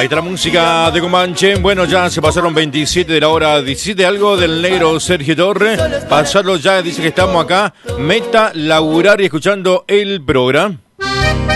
Ahí está la música de Comanche. Bueno, ya se pasaron 27 de la hora 17, algo del negro Sergio Torres. Pasarlo ya, dice que estamos acá. Meta laburar y escuchando el programa.